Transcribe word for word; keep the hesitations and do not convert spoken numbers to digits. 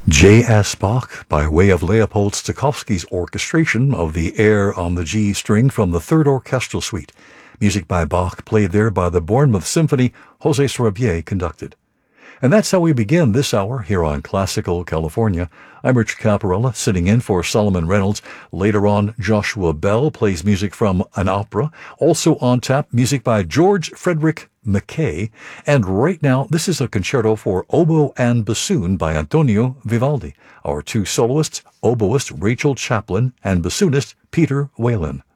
J S. Bach, by way of Leopold Stokowski's orchestration of the air on the G string from the Third Orchestral Suite. Music by Bach played there by the Bournemouth Symphony, Jose Sarabier conducted. And that's how we begin this hour here on Classical California. I'm Richard Caparella, sitting in for Solomon Reynolds. Later on, Joshua Bell plays music from an opera. Also on tap, music by George Frederick Mackay. And right now, this is a concerto for oboe and bassoon by Antonio Vivaldi. Our two soloists, oboist Rachel Chaplin and bassoonist Peter Whalen.